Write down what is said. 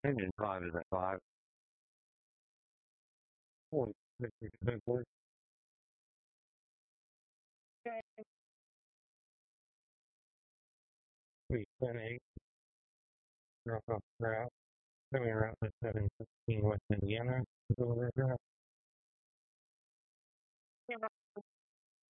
Engine 5 is at 5. Holy shit, you can work. We 10-8, drop off route, coming around to 715 West Indiana.